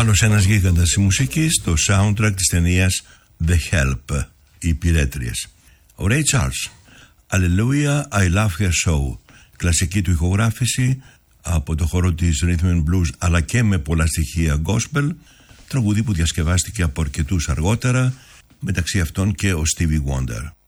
Άλλος ένας γίγαντας της μουσικής, το soundtrack της ταινίας The Help, οι υπηρέτριες. Ο Ray Charles, Hallelujah, I Love Her So, κλασική του ηχογράφηση από το χώρο της Rhythm and Blues, αλλά και με πολλά στοιχεία gospel, τραγούδι που διασκευάστηκε από αρκετούς αργότερα, μεταξύ αυτών και ο Stevie Wonder.